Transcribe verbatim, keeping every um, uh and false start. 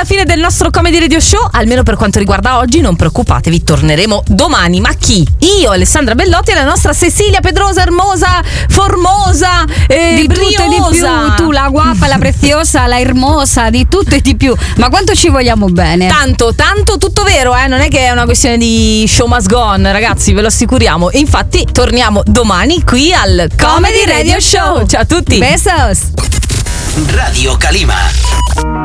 alla fine del nostro Comedy Radio Show, almeno per quanto riguarda oggi. Non preoccupatevi, torneremo domani. Ma chi? Io, Alessandra Bellotti e la nostra Cecilia Pedrosa, Hermosa, Formosa, eh, di briosa. tutto e di più, tu la guapa, la preziosa, la hermosa, di tutto e di più. Ma quanto ci vogliamo bene? Tanto, tanto, tutto vero, eh? Non è che è una questione di show must go on, ragazzi, ve lo assicuriamo. Infatti torniamo domani qui al Comedy Radio Show. Ciao a tutti. Besos. Radio Calima.